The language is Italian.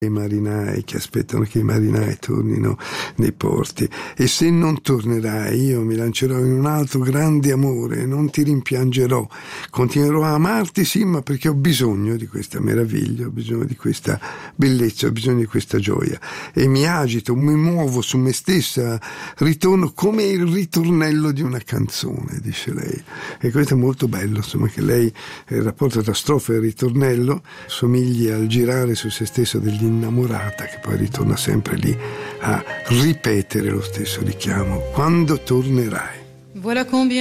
i marinai che aspettano che i marinai tornino nei porti. E se non tornerai, io mi lancerò in un altro grande amore, non ti rimpiangerò, continuerò a amarti, sì, ma perché ho bisogno di questa meraviglia, ho bisogno di questa bellezza, ho bisogno di questa gioia, e mi agito, mi muovo su me stessa, ritorno come il ritornello di una canzone, dice lei. E questo è molto bello, insomma, che lei, il rapporto tra strofa e ritornello somigli al girare su se stesso degli innamorata, che poi ritorna sempre lì a ripetere lo stesso richiamo: quando tornerai. Voilà combien